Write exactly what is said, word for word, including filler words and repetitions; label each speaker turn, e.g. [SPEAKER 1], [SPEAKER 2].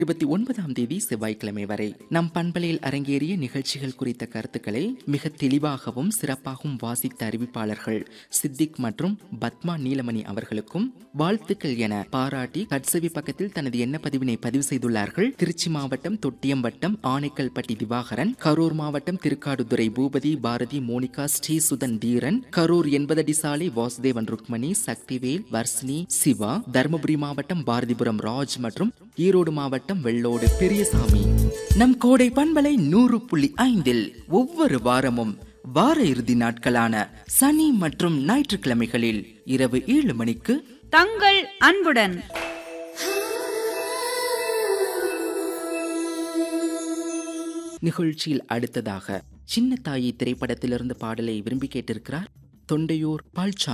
[SPEAKER 1] இருபத்தி ஒன்பதாம் தேதி செவ்வாய்க்கிழமை வரை நம் பண்பலையில் அரங்கேறிய நிகழ்ச்சிகள் குறித்த கருத்துக்களை மிக தெளிவாகவும் சிறப்பாகவும் வாசித்த அறிவிப்பாளர்கள் சித்திக் மற்றும் பத்மா நீலமணி அவர்களுக்கும் வாழ்த்துக்கள் என பாராட்டி கட்சவி பக்கத்தில் தனது எண்ண பதிவினை பதிவு செய்துள்ளார்கள். திருச்சி மாவட்டம் தொட்டியம் வட்டம் ஆனைக்கல்பட்டி திவாகரன், கரூர் மாவட்டம் திருக்காடுதுறை பூபதி, பாரதி, மோனிகா, ஸ்ரீசுதன் தீரன், கரூர் எண்பதடி சாலை வாசுதேவன் ருக்மணி, சக்திவேல், வர்ஷினி, சிவா, தருமபுரி மாவட்டம் பாரதிபுரம் ராஜ் மற்றும் ஈரோடு மாவட்டம் வெள்ளோடு பெரியசாமி. நம் கோடை பண்பலை நூறு புள்ளி ஐந்தில் ஒவ்வொரு வாரமும் வார இறுதி நாட்களான சனி மற்றும் ஞாயிற்றுக்கிழமைகளில் இரவு ஏழு மணிக்கு
[SPEAKER 2] தங்கள் அன்புடன்
[SPEAKER 1] நிகழ்ச்சியில் அடுத்ததாக சின்ன தாயி திரைப்படத்திலிருந்து பாடலை விரும்பி கேட்டிருக்கிறார் தொண்டையூர் பால்சா.